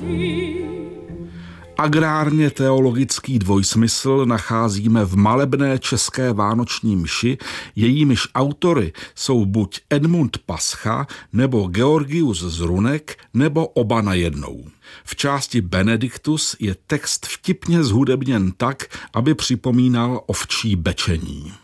Agrárně teologický dvojsmysl nacházíme v malebné české vánoční mši, jejímiž autory jsou buď Edmund Pascha, nebo Georgius Zrunek, nebo oba najednou. V části Benediktus je text vtipně zhudebněn tak, aby připomínal ovčí bečení.